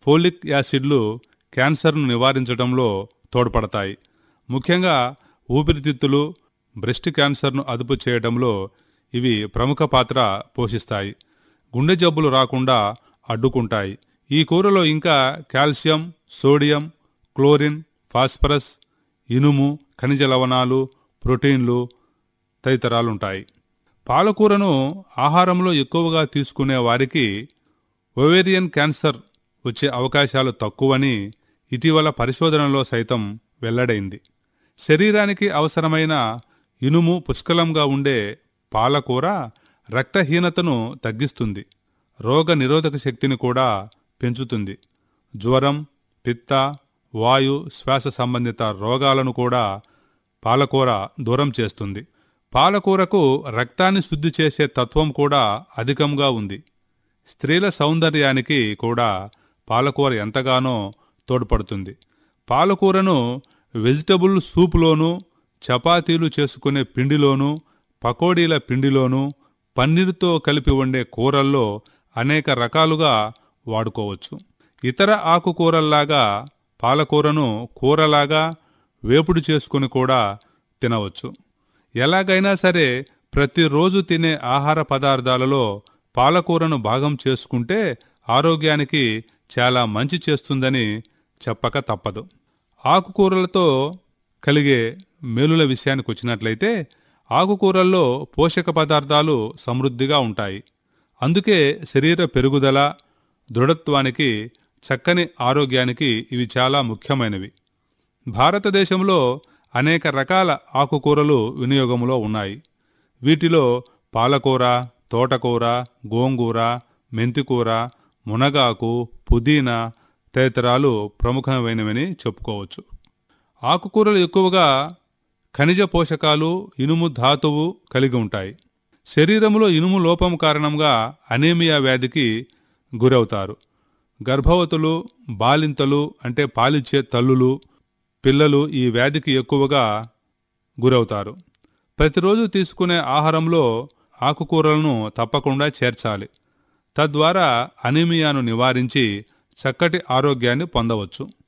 Folic యాసిడ్లు క్యాన్సర్ను నివారించడంలో తోడ్పడతాయి. ముఖ్యంగా ఊపిరితిత్తులు, బ్రెస్ట్ క్యాన్సర్ను అదుపు చేయడంలో ఇవి ప్రముఖ పాత్ర పోషిస్తాయి. గుండె జబ్బులు రాకుండా అడ్డుకుంటాయి. ఈ కూరలో ఇంకా కాల్షియం, సోడియం, క్లోరిన్, ఫాస్ఫరస్, ఇనుము, ఖనిజ లవణాలు, ప్రోటీన్లు తదితరాలుంటాయి. పాలకూరను ఆహారంలో ఎక్కువగా తీసుకునే వారికి ఓవేరియన్ క్యాన్సర్ వచ్చే అవకాశాలు తక్కువని ఇటీవల పరిశోధనలో సైతం వెల్లడైంది. శరీరానికి అవసరమైన ఇనుము పుష్కలంగా ఉండే పాలకూర రక్తహీనతను తగ్గిస్తుంది, రోగ నిరోధక శక్తిని కూడా పెంచుతుంది. జ్వరం, పిత్త, వాయు, శ్వాస సంబంధిత రోగాలను కూడా పాలకూర దూరం చేస్తుంది. పాలకూరకు రక్తాన్ని శుద్ధి చేసే తత్వం కూడా అధికంగా ఉంది. స్త్రీల సౌందర్యానికి కూడా పాలకూర ఎంతగానో తోడ్పడుతుంది. పాలకూరను వెజిటబుల్ సూప్లోనూ, చపాతీలు చేసుకునే పిండిలోనూ, పకోడీల పిండిలోనూ, పన్నీరుతో కలిపి వండే కూరల్లో అనేక రకాలుగా వాడుకోవచ్చు. ఇతర ఆకుకూరల్లాగా పాలకూరను కూరలాగా వేపుడు చేసుకుని కూడా తినవచ్చు. ఎలాగైనా సరే ప్రతిరోజు తినే ఆహార పదార్థాలలో పాలకూరను భాగం చేసుకుంటే ఆరోగ్యానికి చాలా మంచి చేస్తుందని చెప్పక తప్పదు. ఆకుకూరలతో కలిగే మేలుల విషయానికి వచ్చినట్లయితే ఆకుకూరల్లో పోషక పదార్థాలు సమృద్ధిగా ఉంటాయి. అందుకే శరీర పెరుగుదల, దృఢత్వానికి, చక్కని ఆరోగ్యానికి ఇవి చాలా ముఖ్యమైనవి. భారతదేశంలో అనేక రకాల ఆకుకూరలు వినియోగంలో ఉన్నాయి. వీటిలో పాలకూర, తోటకూర, గోంగూర, మెంతికూర, మునగాకు, పుదీనా తదితరాలు ప్రముఖమైనవని చెప్పుకోవచ్చు. ఆకుకూరలు ఎక్కువగా ఖనిజ పోషకాలు, ఇనుము ధాతువు కలిగి ఉంటాయి. శరీరంలో ఇనుము లోపం కారణంగా అనీమియా వ్యాధికి గురవుతారు. గర్భవతులు, బాలింతలు అంటే పాలిచ్చే తల్లులు, పిల్లలు ఈ వ్యాధికి ఎక్కువగా గురవుతారు. ప్రతిరోజు తీసుకునే ఆహారంలో ఆకుకూరలను తప్పకుండా చేర్చాలి. తద్వారా అనీమియాను నివారించి చక్కటి ఆరోగ్యాన్ని పొందవచ్చు.